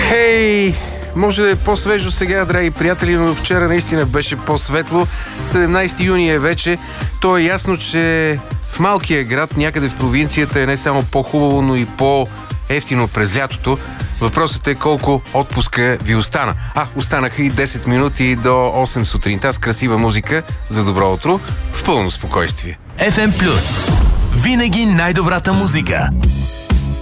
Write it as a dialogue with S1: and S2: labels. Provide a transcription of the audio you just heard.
S1: Хей! Може да е по-свежо сега, драги приятели, но вчера наистина беше по-светло. 17 юни е вече. То е ясно, че в малкия град, някъде в провинцията е не само по-хубаво, но и по-ефтино през лятото. Въпросът е колко отпуска ви остана. Останаха и 10 минути до 8 сутринта с красива музика за добро утро в пълно спокойствие.
S2: FM Plus. Винаги най-добрата музика.